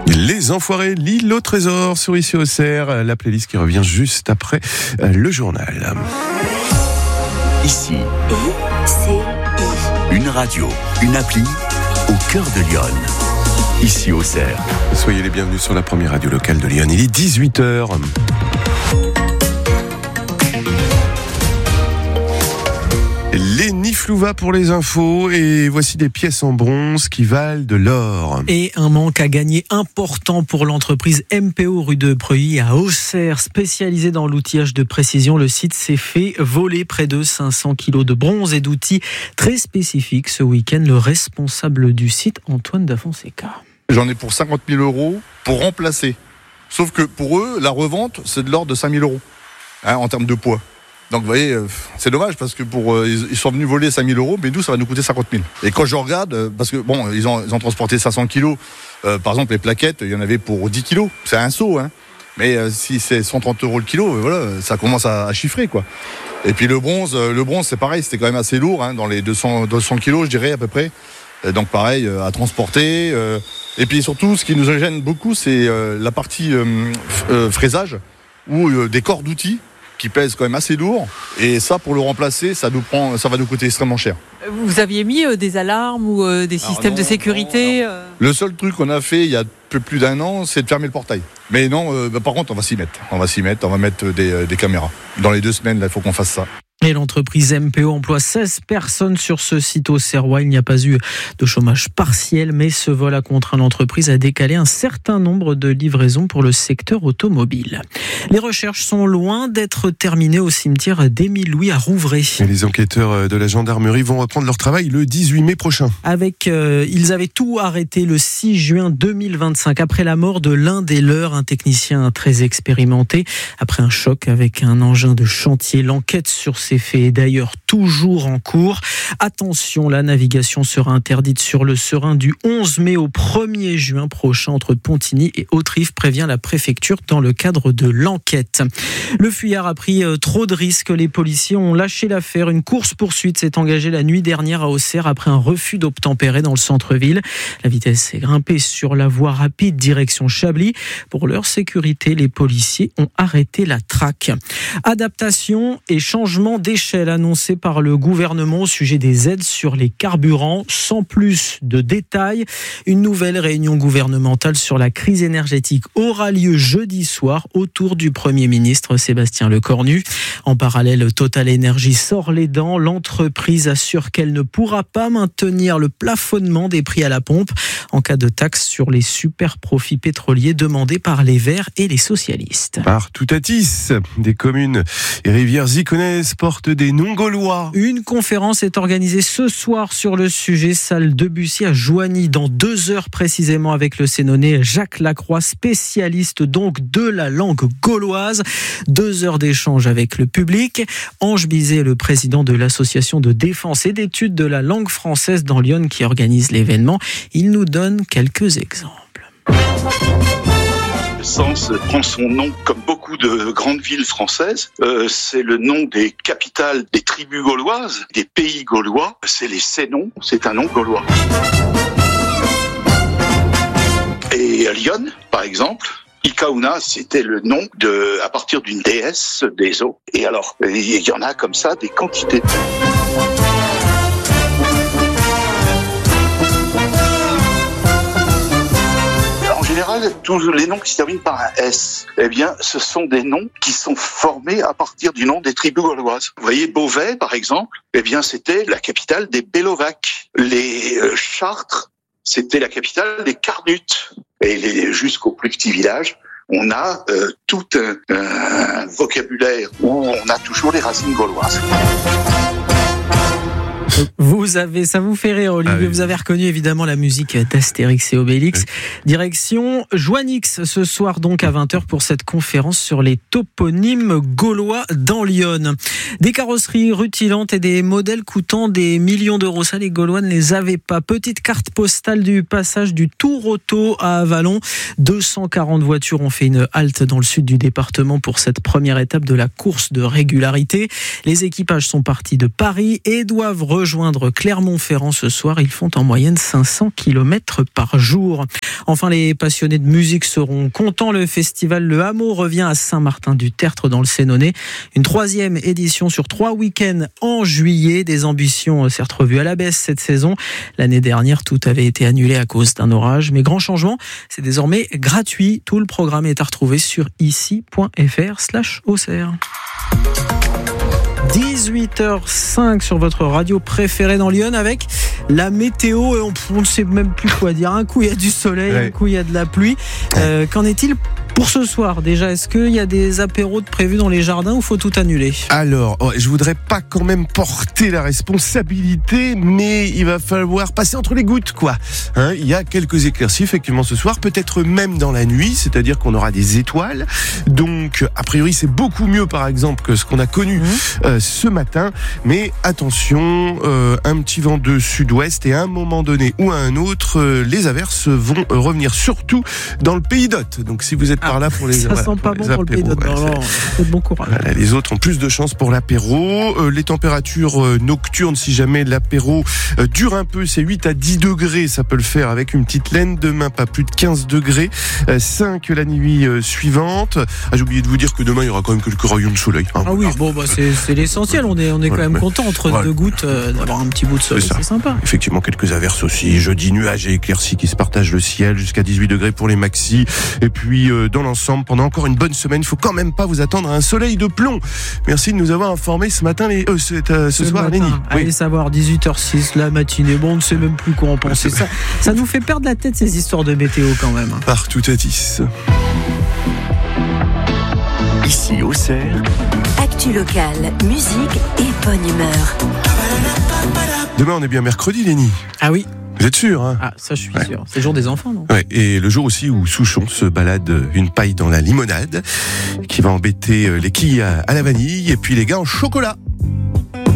Les Enfoirés, l'île au trésor sur Ici Auxerre, la playlist qui revient juste après le journal. Ici, une radio, une appli au cœur de Lyon. Ici Auxerre. Soyez les bienvenus sur la première radio locale de Lyon. Il est 18h. Les Niflouva pour les infos, et voici des pièces en bronze qui valent de l'or. Et un manque à gagner important pour l'entreprise MPO rue de Preuilly à Auxerre, spécialisée dans l'outillage de précision. Le site s'est fait voler près de 500 kilos de bronze et d'outils très spécifiques ce week-end. Le responsable du site, Antoine Dafonseca. J'en ai pour 50 000 euros pour remplacer. Sauf que pour eux, la revente, c'est de l'ordre de 5 000 euros en termes de poids. Donc vous voyez, c'est dommage parce que ils sont venus voler 5 000 euros, mais nous ça va nous coûter 50 000. Et quand je regarde, parce que bon, ils ont transporté 500 kilos, par exemple les plaquettes, il y en avait pour 10 kilos, c'est un saut, hein. Mais si c'est 130 euros le kilo, voilà, ça commence à chiffrer, quoi. Et puis le bronze c'est pareil, c'était quand même assez lourd, hein, dans les 200 kilos je dirais à peu près. Donc pareil, à transporter. Et puis surtout, ce qui nous gêne beaucoup, c'est la partie fraisage, ou des corps d'outils qui pèsent quand même assez lourd, et ça pour le remplacer ça va nous coûter extrêmement cher. Vous aviez mis des alarmes ou des systèmes de sécurité Le seul truc qu'on a fait il y a un peu plus d'un an, c'est de fermer le portail. Mais non, par contre on va s'y mettre, on va mettre des caméras. Dans les 2 semaines, il faut qu'on fasse ça. Et l'entreprise MPO emploie 16 personnes sur ce site auxerrois. Il n'y a pas eu de chômage partiel, mais ce vol a contraint l'entreprise à décaler un certain nombre de livraisons pour le secteur automobile. Les recherches sont loin d'être terminées au cimetière d'Émile Louis à Rouvray. Et les enquêteurs de la gendarmerie vont reprendre leur travail le 18 mai prochain. Ils avaient tout arrêté le 6 juin 2025, après la mort de l'un des leurs, un technicien très expérimenté. Après un choc avec un engin de chantier, l'enquête sur ces faits est d'ailleurs toujours en cours. Attention, la navigation sera interdite sur le Serein du 11 mai au 1er juin prochain entre Pontigny et Hauterive, prévient la préfecture dans le cadre de l'enquête. Le fuyard a pris trop de risques. Les policiers ont lâché l'affaire. Une course-poursuite s'est engagée la nuit dernière à Auxerre après un refus d'obtempérer dans le centre-ville. La vitesse est grimpée sur la voie rapide direction Chablis. Pour leur sécurité, les policiers ont arrêté la traque. Adaptation et changement d'échelle annoncé par le gouvernement au sujet des aides sur les carburants. Sans plus de détails, une nouvelle réunion gouvernementale sur la crise énergétique aura lieu jeudi soir autour du Premier ministre Sébastien Lecornu. En parallèle, Total Energy sort les dents. L'entreprise assure qu'elle ne pourra pas maintenir le plafonnement des prix à la pompe en cas de taxe sur les super profits pétroliers demandés par les Verts et les socialistes. Partout à Tis, des communes et rivières y connaissent portent des noms gaulois. Une conférence est organisée ce soir sur le sujet, salle Debussy à Joigny, dans 2 heures précisément, avec le Sénonais Jacques Lacroix, spécialiste donc de la langue gauloise. 2 heures d'échange avec le public. Ange Bizet, le président de l'association de défense et d'études de la langue française dans Lyon qui organise l'événement, il nous donne quelques exemples. Sens prend son nom, comme beaucoup de grandes villes françaises. C'est le nom des capitales des tribus gauloises, des pays gaulois. C'est les Sénons, c'est un nom gaulois. Et à Lyon, par exemple, Ikauna, c'était le nom à partir d'une déesse des eaux. Et alors, il y en a comme ça des quantités. En général, tous les noms qui se terminent par un S, eh bien, ce sont des noms qui sont formés à partir du nom des tribus gauloises. Vous voyez, Beauvais, par exemple, eh bien, c'était la capitale des Bélovaques. Les Chartres, c'était la capitale des Carnutes. Et jusqu'au plus petit village, on a tout un vocabulaire où on a toujours les racines gauloises. Ça vous fait rire, Olivier. Vous avez reconnu évidemment la musique d'Astérix et Obélix. Direction Joignix ce soir donc à 20h pour cette conférence sur les toponymes gaulois dans Lyon. Des carrosseries rutilantes et des modèles coûtant des millions d'euros. Ça, les Gaulois ne les avaient pas. Petite carte postale du passage du Tour Auto à Avallon. 240 voitures ont fait une halte dans le sud du département pour cette première étape de la course de régularité. Les équipages sont partis de Paris et doivent rejoindre rejoindre Clermont-Ferrand ce soir. Ils font en moyenne 500 km par jour. Enfin, les passionnés de musique seront contents. Le festival Le Hameau revient à Saint-Martin-du-Tertre dans le Sénonais. Une 3e édition sur 3 week-ends en juillet. Des ambitions certes revues à la baisse cette saison. L'année dernière, tout avait été annulé à cause d'un orage. Mais grand changement, c'est désormais gratuit. Tout le programme est à retrouver sur ici.fr/Auxerre. 18h05 sur votre radio préférée dans Lyon avec la météo. Et on ne sait même plus quoi dire. Un coup il y a du soleil, un coup il y a de la pluie. Qu'en est-il pour ce soir déjà? Est-ce qu'il y a des apéros de prévus dans les jardins ou faut tout annuler? Alors, je voudrais pas quand même porter la responsabilité, mais il va falloir passer entre les gouttes, quoi. Il y a quelques éclaircies effectivement ce soir, peut-être même dans la nuit, c'est-à-dire qu'on aura des étoiles. Donc, a priori, c'est beaucoup mieux, par exemple, que ce qu'on a connu ce matin. Mais attention, un petit vent de sud-ouest et à un moment donné ou à un autre, les averses vont revenir, surtout dans le pays d'Hôte. Donc, si vous êtes par là pour les ça sent pas bon pour le pays d'Hôte. Bon courage. Voilà, les autres ont plus de chance pour l'apéro. Les températures nocturnes, si jamais l'apéro dure un peu, c'est 8 à 10 degrés. Ça peut le faire avec une petite laine. Demain, pas plus de 15 degrés. 5 la nuit suivante. J'ai oublié de vous dire que demain, il y aura quand même quelques rayons de soleil. Oui, bon, c'est l'essentiel. On est quand même content entre deux gouttes d'avoir un petit bout de soleil. C'est sympa. Effectivement, quelques averses aussi. Jeudi, nuages et éclaircies qui se partagent le ciel jusqu'à 18 degrés pour les maxis. Et puis, dans l'ensemble, pendant encore une bonne semaine, il faut quand même pas vous attendre à un soleil de plomb. Merci de nous avoir informés ce matin, ce soir, Lénie. Allez savoir, 18h06, la matinée. Bon, on ne sait même plus quoi en penser. Ça nous fait perdre la tête, ces histoires de météo, quand même. Partout à 10. Ici, Auxerre. Actu locale, musique et bonne humeur. Demain, on est bien mercredi, Lénie. Ah oui. Vous êtes sûr, hein? Ah, ça, je suis sûr. C'est le jour des enfants, non? Ouais, et le jour aussi où Souchon se balade une paille dans la limonade, qui va embêter les quilles à la vanille, et puis les gars en chocolat.